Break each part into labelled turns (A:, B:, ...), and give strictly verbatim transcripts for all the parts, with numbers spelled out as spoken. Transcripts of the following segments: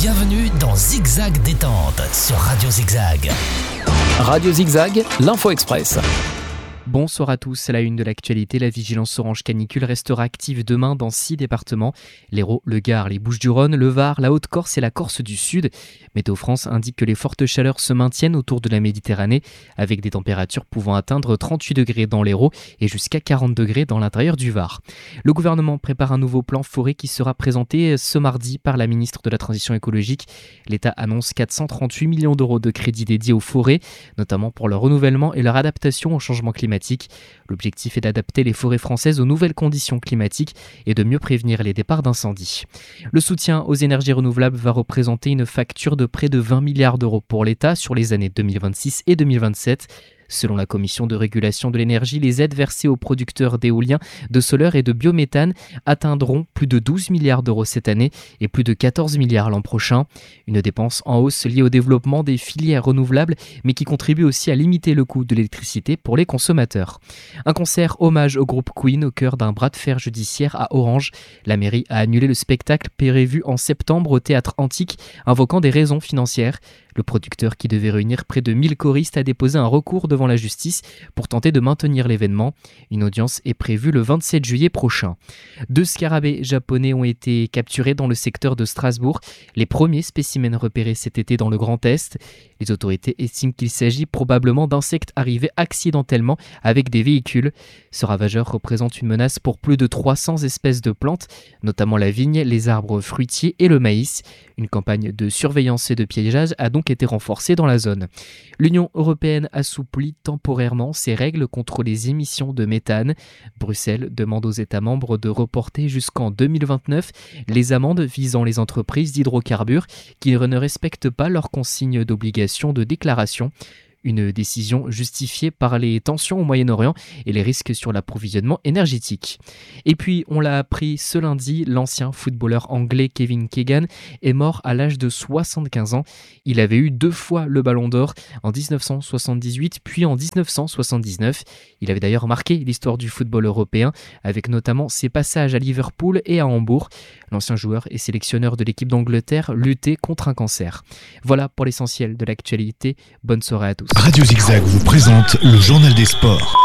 A: Bienvenue dans Zigzag Détente sur Radio Zigzag.
B: Radio Zigzag, l'Info Express.
C: Bonsoir à tous, à la une de l'actualité, la vigilance orange canicule restera active demain dans six départements. L'Hérault, le Gard, les Bouches-du-Rhône, le Var, la Haute-Corse et la Corse du Sud. Météo France indique que les fortes chaleurs se maintiennent autour de la Méditerranée, avec des températures pouvant atteindre trente-huit degrés dans l'Hérault et jusqu'à quarante degrés dans l'intérieur du Var. Le gouvernement prépare un nouveau plan forêt qui sera présenté ce mardi par la ministre de la Transition écologique. L'État annonce quatre cent trente-huit millions d'euros de crédits dédiés aux forêts, notamment pour leur renouvellement et leur adaptation au changement climatique. L'objectif est d'adapter les forêts françaises aux nouvelles conditions climatiques et de mieux prévenir les départs d'incendies. Le soutien aux énergies renouvelables va représenter une facture de près de vingt milliards d'euros pour l'État sur les années deux mille vingt-six et deux mille vingt-sept. Selon la Commission de régulation de l'énergie, les aides versées aux producteurs d'éolien, de solaire et de biométhane atteindront plus de douze milliards d'euros cette année et plus de quatorze milliards l'an prochain. Une dépense en hausse liée au développement des filières renouvelables, mais qui contribue aussi à limiter le coût de l'électricité pour les consommateurs. Un concert hommage au groupe Queen au cœur d'un bras de fer judiciaire à Orange. La mairie a annulé le spectacle prévu en septembre au Théâtre Antique, invoquant des raisons financières. Le producteur, qui devait réunir près de mille choristes, a déposé un recours devant la justice pour tenter de maintenir l'événement. Une audience est prévue le vingt-sept juillet prochain. Deux scarabées japonais ont été capturés dans le secteur de Strasbourg, les premiers spécimens repérés cet été dans le Grand Est. Les autorités estiment qu'il s'agit probablement d'insectes arrivés accidentellement avec des véhicules. Ce ravageur représente une menace pour plus de trois cents espèces de plantes, notamment la vigne, les arbres fruitiers et le maïs. Une campagne de surveillance et de piégeage a donc été renforcée dans la zone. L'Union européenne assouplit temporairement ses règles contre les émissions de méthane. Bruxelles demande aux États membres de reporter jusqu'en deux mille vingt-neuf les amendes visant les entreprises d'hydrocarbures qui ne respectent pas leurs consignes d'obligation de déclaration. Une décision justifiée par les tensions au Moyen-Orient et les risques sur l'approvisionnement énergétique. Et puis, on l'a appris ce lundi, l'ancien footballeur anglais Kevin Keegan est mort à l'âge de soixante-quinze ans. Il avait eu deux fois le Ballon d'Or, en dix-neuf cent soixante-dix-huit puis en dix-neuf cent soixante-dix-neuf. Il avait d'ailleurs marqué l'histoire du football européen, avec notamment ses passages à Liverpool et à Hambourg. L'ancien joueur et sélectionneur de l'équipe d'Angleterre luttait contre un cancer. Voilà pour l'essentiel de l'actualité. Bonne soirée à tous.
D: Radio Zigzag vous présente le journal des sports.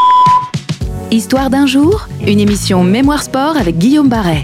E: Histoire d'un jour, une émission Mémoire Sport avec Guillaume Barret.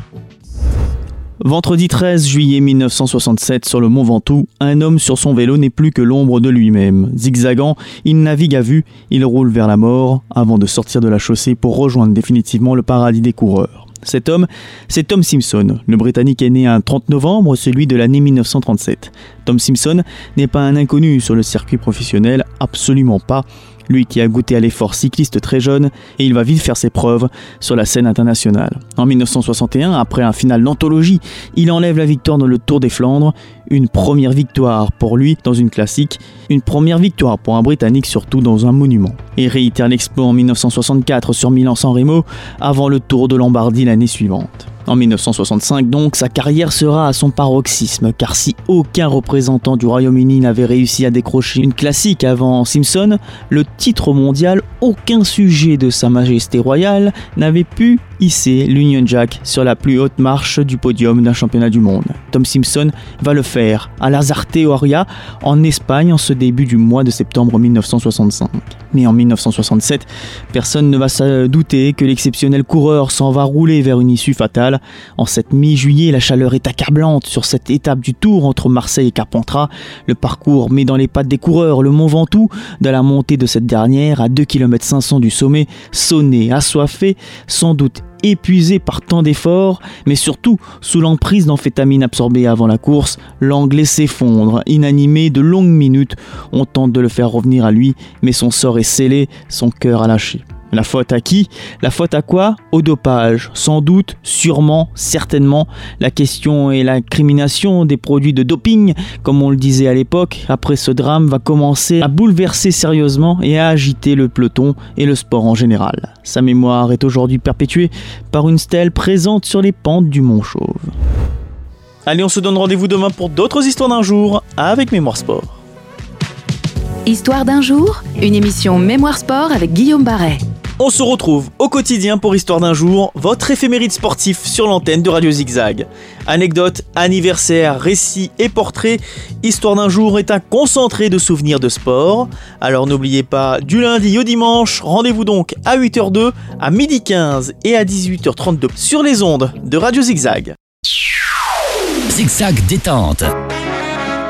F: Vendredi treize juillet mille neuf cent soixante-sept, sur le Mont Ventoux, un homme sur son vélo n'est plus que l'ombre de lui-même. Zigzagant, il navigue à vue, il roule vers la mort avant de sortir de la chaussée pour rejoindre définitivement le paradis des coureurs. Cet homme, c'est Tom Simpson. Le Britannique est né un trente novembre, celui de l'année mille neuf cent trente-sept. Tom Simpson n'est pas un inconnu sur le circuit professionnel, absolument pas. Lui qui a goûté à l'effort cycliste très jeune, et il va vite faire ses preuves sur la scène internationale. En mille neuf cent soixante et un, après un final d'anthologie, il enlève la victoire dans le Tour des Flandres. Une première victoire pour lui dans une classique, une première victoire pour un Britannique surtout dans un monument. Et réitère l'exploit en mille neuf cent soixante-quatre sur Milan-San Remo, avant le Tour de Lombardie l'année suivante. En mille neuf cent soixante-cinq donc, sa carrière sera à son paroxysme, car si aucun représentant du Royaume-Uni n'avait réussi à décrocher une classique avant Simpson, le titre mondial, aucun sujet de Sa Majesté royale n'avait pu hisser l'Union Jack sur la plus haute marche du podium d'un championnat du monde. Tom Simpson va le faire à Lasarte Oria, en Espagne, en ce début du mois de septembre mille neuf cent soixante-cinq. Mais en mille neuf cent soixante-sept, personne ne va se douter que l'exceptionnel coureur s'en va rouler vers une issue fatale. En cette mi-juillet, la chaleur est accablante sur cette étape du Tour entre Marseille et Carpentras. Le parcours met dans les pattes des coureurs le Mont Ventoux, de la montée de cette dernière à deux kilomètres cinq cents du sommet, sonné, assoiffé, sans doute épuisé par tant d'efforts, mais surtout sous l'emprise d'amphétamines absorbées avant la course, l'Anglais s'effondre, inanimé de longues minutes. On tente de le faire revenir à lui, mais son sort est scellé, son cœur a lâché. La faute à qui ? La faute à quoi ? Au dopage. Sans doute, sûrement, certainement. La question est l'incrimination des produits de doping, comme on le disait à l'époque. Après ce drame va commencer à bouleverser sérieusement et à agiter le peloton et le sport en général. Sa mémoire est aujourd'hui perpétuée par une stèle présente sur les pentes du Mont Chauve. Allez, on se donne rendez-vous demain pour d'autres histoires d'un jour avec Mémoire Sport.
E: Histoire d'un jour, une émission Mémoire Sport avec Guillaume Barret.
F: On se retrouve au quotidien pour Histoire d'un jour, votre éphéméride sportif sur l'antenne de Radio Zigzag. Anecdotes, anniversaires, récits et portraits, Histoire d'un jour est un concentré de souvenirs de sport. Alors n'oubliez pas, du lundi au dimanche, rendez-vous donc à huit heures deux, à midi quinze et à dix-huit heures trente-deux sur les ondes de Radio Zigzag.
A: Zigzag détente.